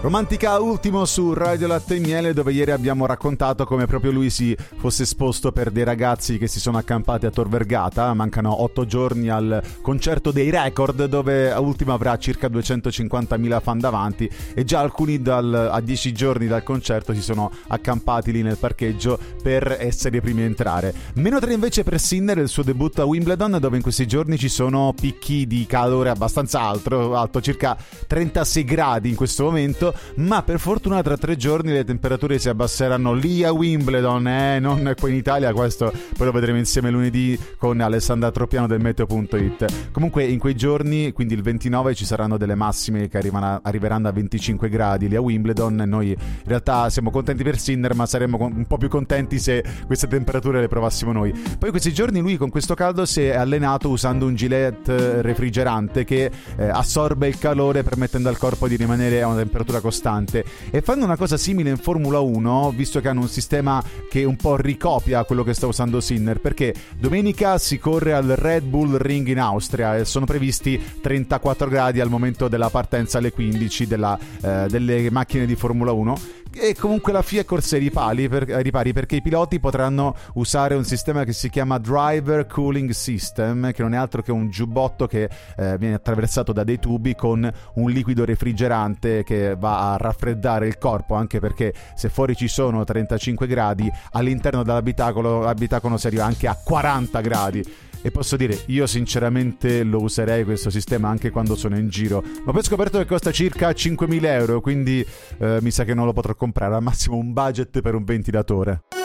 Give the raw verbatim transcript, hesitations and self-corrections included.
Romantica Ultimo su Radio Latte e Miele, dove ieri abbiamo raccontato come proprio lui si fosse esposto per dei ragazzi che si sono accampati a Tor Vergata. Mancano otto giorni al concerto dei Record, dove Ultimo avrà circa duecentocinquantamila fan davanti, e già alcuni dal, a dieci giorni dal concerto si sono accampati lì nel parcheggio per essere i primi a entrare. Meno tre invece per Sinner, il suo debutto a Wimbledon, dove in questi giorni ci sono picchi di calore abbastanza alto, alto circa trentasei gradi in questo momento. Ma per fortuna tra tre giorni le temperature si abbasseranno lì a Wimbledon, eh? Non qui in Italia. Questo poi lo vedremo insieme lunedì con Alessandra Troppiano del meteo punto it. Comunque in quei giorni, quindi il ventinove, ci saranno delle massime che arrivano, arriveranno a venticinque gradi lì a Wimbledon. Noi in realtà siamo contenti per Sinner, ma saremmo un po' più contenti se queste temperature le provassimo noi. Poi questi giorni lui con questo caldo si è allenato usando un gilet refrigerante che eh, assorbe il calore, permettendo al corpo di rimanere a una temperatura costante, e fanno una cosa simile in Formula uno, visto che hanno un sistema che un po' ricopia quello che sta usando Sinner, perché domenica si corre al Red Bull Ring in Austria e sono previsti trentaquattro gradi al momento della partenza alle quindici della, eh, delle macchine di Formula uno. E comunque la F I A è corsa ai ripari, per, ai ripari perché i piloti potranno usare un sistema che si chiama Driver Cooling System, che non è altro che un giubbotto che eh, viene attraversato da dei tubi con un liquido refrigerante che va a raffreddare il corpo, anche perché se fuori ci sono trentacinque gradi, all'interno dell'abitacolo l'abitacolo si arriva anche a quaranta gradi. E posso dire, io sinceramente lo userei questo sistema anche quando sono in giro, ma poi ho scoperto che costa circa cinquemila euro, quindi eh, mi sa che non lo potrò comprare, al massimo un budget per un ventilatore.